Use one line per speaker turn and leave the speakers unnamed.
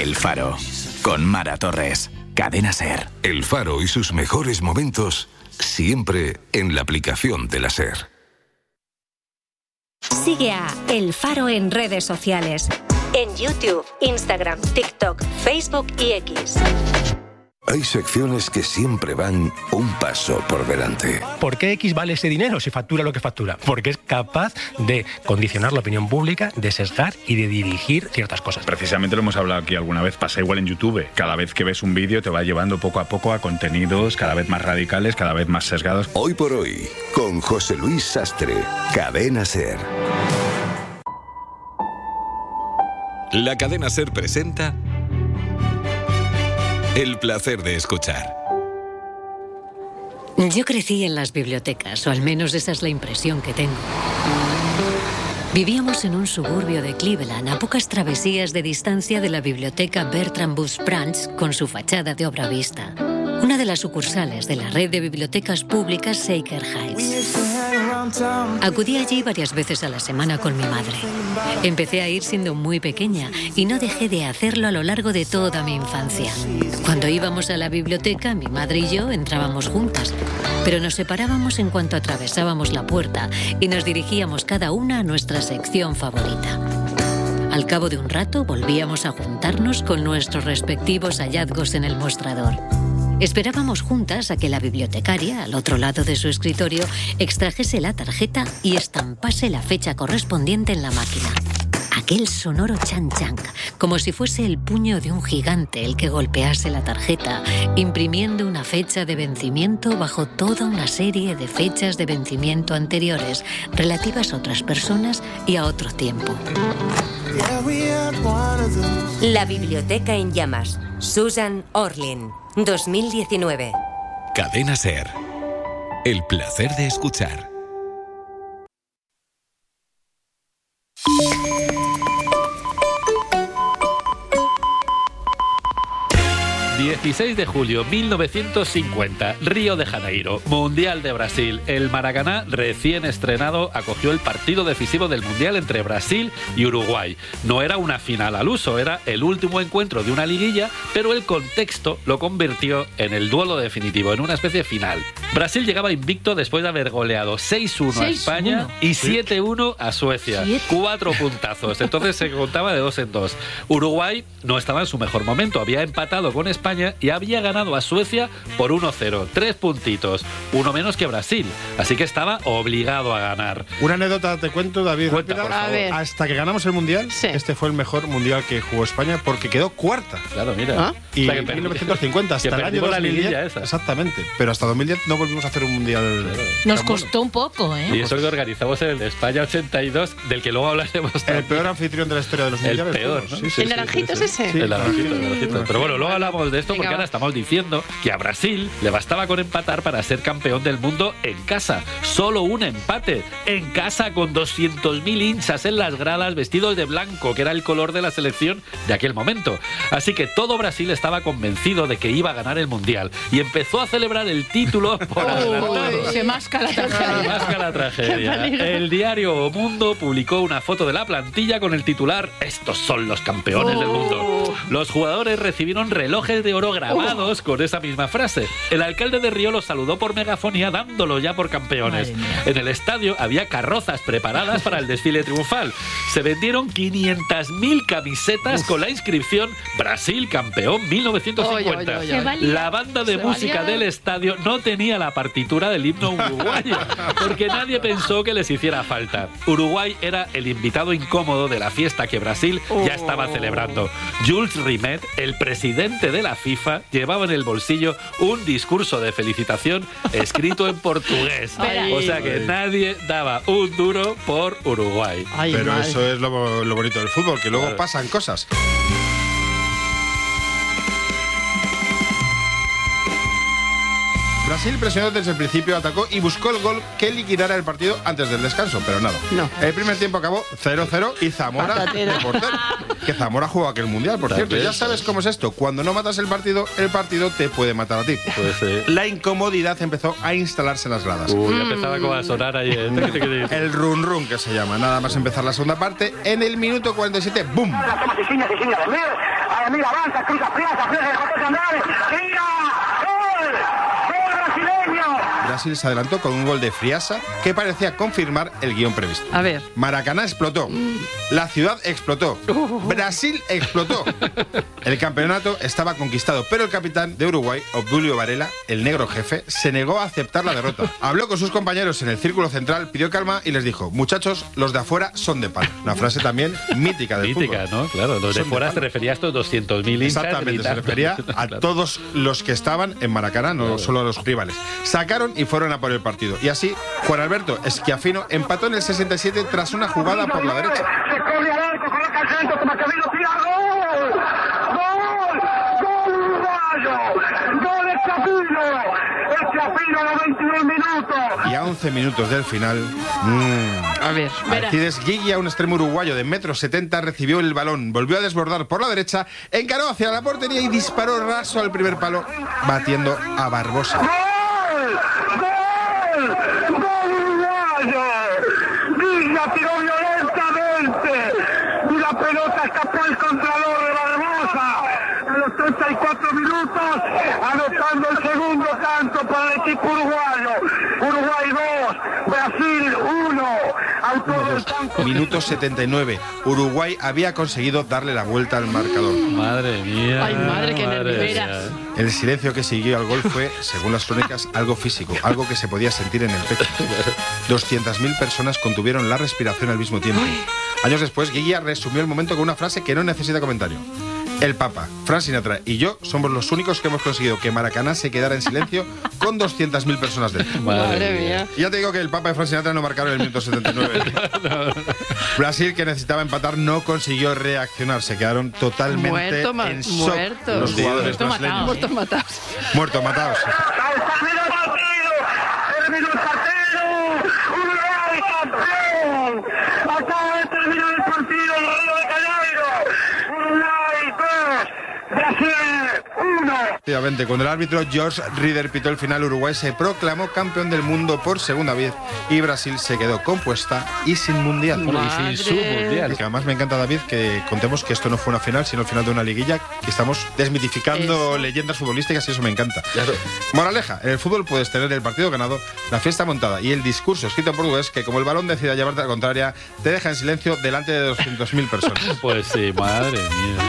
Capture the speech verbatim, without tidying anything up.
El Faro, con Mara Torres. Cadena SER.
El Faro y sus mejores momentos siempre en la aplicación de la SER.
Sigue a El Faro en redes sociales. En YouTube, Instagram, TikTok, Facebook y X.
Hay secciones que siempre van un paso por delante.
¿Por qué X vale ese dinero si factura lo que factura? Porque es capaz de condicionar la opinión pública, de sesgar y de dirigir ciertas cosas.
Precisamente lo hemos hablado aquí alguna vez, pasa igual en YouTube. Cada vez que ves un vídeo te va llevando poco a poco a contenidos cada vez más radicales, cada vez más sesgados.
Hoy por hoy, con José Luis Sastre, Cadena SER.
La Cadena SER presenta El placer de escuchar.
Yo crecí en las bibliotecas, o al menos esa es la impresión que tengo. Vivíamos en un suburbio de Cleveland, a pocas travesías de distancia de la biblioteca Bertram Bush Branch, con su fachada de obra vista. Una de las sucursales de la red de bibliotecas públicas Shaker Heights. Acudí allí varias veces a la semana con mi madre. Empecé a ir siendo muy pequeña y no dejé de hacerlo a lo largo de toda mi infancia. Cuando íbamos a la biblioteca, mi madre y yo entrábamos juntas, pero nos separábamos en cuanto atravesábamos la puerta y nos dirigíamos cada una a nuestra sección favorita. Al cabo de un rato volvíamos a juntarnos con nuestros respectivos hallazgos en el mostrador. Esperábamos juntas a que la bibliotecaria, al otro lado de su escritorio, extrajese la tarjeta y estampase la fecha correspondiente en la máquina. Aquel sonoro chan-chan, como si fuese el puño de un gigante el que golpease la tarjeta, imprimiendo una fecha de vencimiento bajo toda una serie de fechas de vencimiento anteriores, relativas a otras personas y a otro tiempo.
La biblioteca en llamas. Susan Orlean, dos mil diecinueve.
Cadena SER. El placer de escuchar.
dieciséis de julio mil novecientos cincuenta, Río de Janeiro, Mundial de Brasil. El Maracaná, recién estrenado, acogió el partido decisivo del Mundial entre Brasil y Uruguay. No era una final al uso, era el último encuentro de una liguilla, pero el contexto lo convirtió en el duelo definitivo, en una especie final. Brasil llegaba invicto después de haber goleado seis uno a España y siete uno a Suecia. ¿Siete? Cuatro puntazos, entonces se contaba de dos en dos. Uruguay no estaba en su mejor momento, había empatado con España y había ganado a Suecia por uno cero, tres puntitos, uno menos que Brasil, así que estaba obligado a ganar.
Una anécdota te cuento, David,
Cuenta,
rápida.
por favor. A ver.
Hasta que ganamos el Mundial, sí. Este fue el mejor Mundial que jugó España porque quedó cuarta.
Claro, mira.
¿Ah? Y
o sea, que
mil novecientos cincuenta, hasta el año
la
dos mil diez.
liguilla esa.
Exactamente, pero hasta dos mil diez no volvimos a hacer un Mundial.
Nos costó bueno. un poco, ¿eh?
Y eso que organizamos en el España ochenta y dos, del que luego hablaremos también.
El peor anfitrión de la historia de los Mundiales.
El peor, ¿no?
Sí, sí,
¿El naranjito
sí,
es
sí,
ese?
Sí, el naranjito, el naranjito. Pero bueno, luego hablamos de esto. Venga, porque ahora estamos diciendo que a Brasil le bastaba con empatar para ser campeón del mundo en casa. Solo un empate. En casa, con doscientos mil hinchas en las gradas, vestidos de blanco, que era el color de la selección de aquel momento. Así que todo Brasil estaba convencido de que iba a ganar el Mundial y empezó a celebrar el título por adelantado.
Se masca la tragedia.
Se masca la tragedia. El diario O Mundo publicó una foto de la plantilla con el titular: "Estos son los campeones oh. del mundo". Los jugadores recibieron relojes de oro grabados oh. con esa misma frase. El alcalde de Río los saludó por megafonía, dándolo ya por campeones. En el estadio había carrozas preparadas para el desfile triunfal. Se vendieron quinientas mil camisetas Uf. con la inscripción "Brasil campeón mil novecientos cincuenta". Oye, oye, oye. La banda de Se música valía. del estadio no tenía la partitura del himno uruguayo, porque nadie pensó que les hiciera falta. Uruguay era el invitado incómodo de la fiesta que Brasil oh. ya estaba celebrando. Jules Rimet, el presidente de la FIFA, llevaba en el bolsillo un discurso de felicitación escrito en portugués. Ay, o sea que ay. nadie daba un duro por Uruguay.
Ay, Pero ay. eso es lo, lo bonito del fútbol, que luego claro. pasan cosas. Brasil presionó desde el principio, atacó y buscó el gol que liquidara el partido antes del descanso, pero nada.
No.
El primer tiempo acabó cero cero y Zamora
Patatero.
de portero. Que Zamora jugó aquel mundial, por cierto. Ya sabes cómo es esto. Cuando no matas el partido, el partido te puede matar a ti.
Pues sí.
La incomodidad empezó a instalarse en las gradas.
Uy, ya empezaba como a sonar ahí. ¿eh?
El run run que se llama. Nada más empezar la segunda parte, en el minuto cuarenta y siete, ¡bum! Brasil se adelantó con un gol de Friasa que parecía confirmar el guión previsto.
A ver.
Maracaná explotó. La ciudad explotó. Brasil explotó. El campeonato estaba conquistado, pero el capitán de Uruguay, Obdulio Varela, el negro jefe, se negó a aceptar la derrota. Habló con sus compañeros en el círculo central, pidió calma y les dijo: muchachos, los de afuera son de palo. Una frase también mítica del
Mítica,
fútbol.
¿no? Claro, los de
Son
fuera
de
se refería a estos doscientos mil hinchas.
Exactamente, se
gritando.
refería a
Claro.
todos los que estaban en Maracaná, no solo a los rivales. Sacaron y fueron a por el partido. Y así, Juan Alberto Schiaffino empató en el sesenta y siete tras una jugada por la derecha.
Se corre al arco, coloca el centro, toma camino, tira, ¡gol! ¡Gol! ¡Gol uruguayo! ¡Gol de Schiaffino! El Schiaffino a los veintidós minutos.
Y a once minutos del final, mmm,
A ver, verá.
Alcides Guigui, a un extremo uruguayo de metro setenta, recibió el balón, volvió a desbordar por la derecha, encaró hacia la portería y disparó raso al primer palo, batiendo a Barbosa.
¡Gol! ¡Gol! ¡Gol uruguayo! Villa tiró violentamente y la pelota escapó al contralor de Barbosa. A los treinta y cuatro minutos, anotando el segundo tanto para el equipo uruguayo. Uruguay dos, Brasil uno. Autor del tanto.
Minuto setenta y nueve. Uruguay había conseguido darle la vuelta al marcador.
Madre mía.
Ay, madre, qué nerviera.
mía.
El silencio que siguió al gol fue, según las crónicas, algo físico, algo que se podía sentir en el pecho. doscientas mil personas contuvieron la respiración al mismo tiempo. Años después, Guilla resumió el momento con una frase que no necesita comentario. El Papa, Frank Sinatra y yo somos los únicos que hemos conseguido que Maracaná se quedara en silencio con doscientas mil personas dentro.
Madre mía.
Y ya te digo que el Papa y Frank Sinatra no marcaron el minuto setenta y nueve. Brasil, que necesitaba empatar, no consiguió reaccionar. Se quedaron totalmente
Muerto, ma-
en shock
muertos.
los jugadores
Muerto
brasileños.
matados. Muertos matados.
Muertos matados.
Terminó el partido, terminó el partido, Uruguay campeón. Acaba de terminar el partido en Río de Janeiro. Uruguay dos, Brasil uno.
Efectivamente, cuando el árbitro George Rieder pitó el final, Uruguay se proclamó campeón del mundo por segunda vez y Brasil se quedó compuesta y sin mundial.
Y sin su mundial.
Y que además me encanta, David, que contemos que esto no fue una final, sino el final de una liguilla, que estamos desmitificando
Eso.
leyendas futbolísticas y eso me encanta. Moraleja, en el fútbol puedes tener el partido ganado, la fiesta montada y el discurso escrito en portugués que, como el balón decida llevarte a la contraria, te deja en silencio delante de doscientas mil personas.
Pues sí, madre mía.